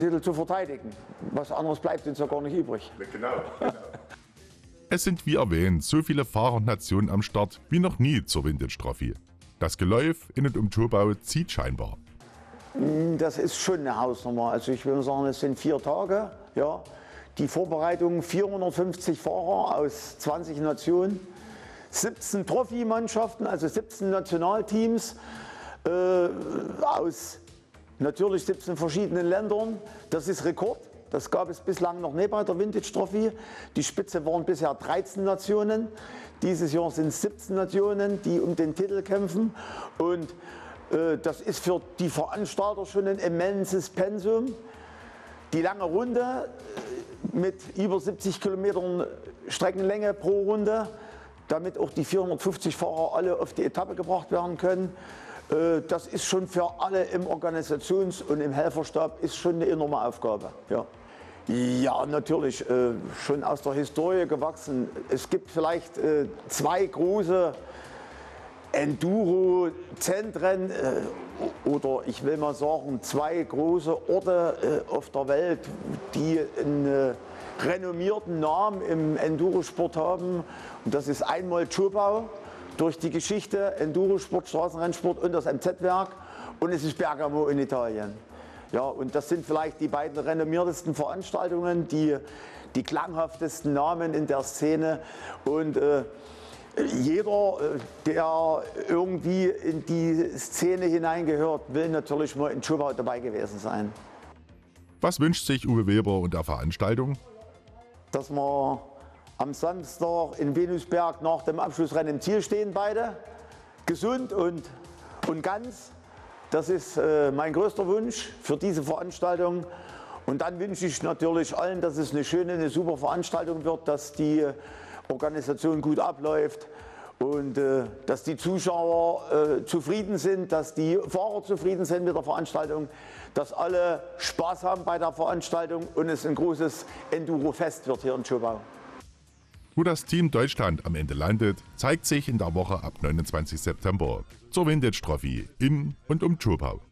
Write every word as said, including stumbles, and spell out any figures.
Titel zu verteidigen. Was anderes bleibt uns ja gar nicht übrig. Genau, genau. Es sind wie erwähnt so viele Fahrernationen am Start wie noch nie zur Vintage Trophy. Das Geläuf in und um Turbau zieht scheinbar. Das ist schon eine Hausnummer. Also ich würde sagen, es sind vier Tage. Ja. Die Vorbereitung vierhundertfünfzig Fahrer aus zwanzig Nationen, siebzehn Trophy-Mannschaften, also siebzehn Nationalteams äh, aus natürlich siebzehn verschiedenen Ländern. Das ist Rekord. Das gab es bislang noch nicht bei der Vintage Trophy. Die Spitze waren bisher dreizehn Nationen. Dieses Jahr sind es siebzehn Nationen, die um den Titel kämpfen. Und äh, das ist für die Veranstalter schon ein immenses Pensum. Die lange Runde mit über siebzig Kilometern Streckenlänge pro Runde, damit auch die vierhundertfünfzig Fahrer alle auf die Etappe gebracht werden können. Äh, das ist schon für alle im Organisations- und im Helferstab ist schon eine enorme Aufgabe. Ja. Ja, natürlich, äh, schon aus der Historie gewachsen. Es gibt vielleicht äh, zwei große Enduro-Zentren äh, oder ich will mal sagen, zwei große Orte äh, auf der Welt, die einen äh, renommierten Namen im Endurosport haben. Und das ist einmal Turbau durch die Geschichte, Endurosport, Straßenrennsport und das M Z-Werk, und es ist Bergamo in Italien. Ja, und das sind vielleicht die beiden renommiertesten Veranstaltungen, die, die klanghaftesten Namen in der Szene. Und äh, jeder, der irgendwie in die Szene hineingehört, will natürlich mal in Turbau dabei gewesen sein. Was wünscht sich Uwe Weber und der Veranstaltung? Dass wir am Samstag in Venusberg nach dem Abschlussrennen im Ziel stehen, beide gesund und, und ganz. Das ist äh, mein größter Wunsch für diese Veranstaltung. Und dann wünsche ich natürlich allen, dass es eine schöne, eine super Veranstaltung wird, dass die Organisation gut abläuft und äh, dass die Zuschauer äh, zufrieden sind, dass die Fahrer zufrieden sind mit der Veranstaltung, dass alle Spaß haben bei der Veranstaltung und es ein großes Enduro-Fest wird hier in Turbau. Wo das Team Deutschland am Ende landet, zeigt sich in der Woche ab neunundzwanzigsten September zur Vintage Trophy in und um Turbau.